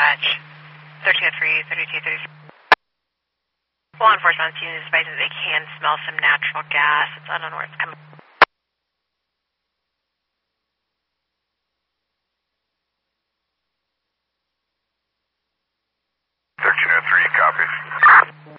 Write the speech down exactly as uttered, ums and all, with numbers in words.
dispatch. thirteen oh three, thirty-two thirty-three. Law enforcement on scene advises they can smell some natural gas. It's, I don't know where it's coming from.